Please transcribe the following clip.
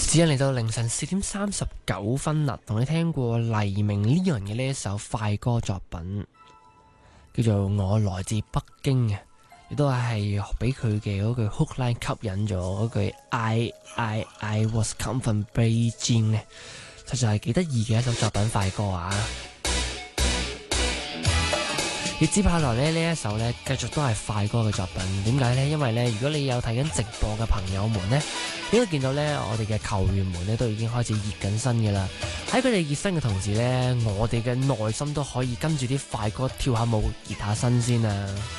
只係嚟到凌晨4:39啦，同你聽過黎明 Leon 嘅呢一首快歌作品，叫做《我來自北京》嘅，亦都係俾佢嘅嗰句 hook line 吸引咗嗰句 I was come from Beijing 嘅，實在係幾得意嘅一首作品快歌啊！而接下來呢一首呢，繼續都係快歌嘅作品。點解呢？因為呢，如果你有睇緊直播嘅朋友們呢，應該見到呢，我哋嘅球員們呢，都已經開始熱緊身嘅啦。喺佢哋熱身嘅同時呢，我哋嘅內心都可以跟住啲快歌跳下舞，熱下身先啊！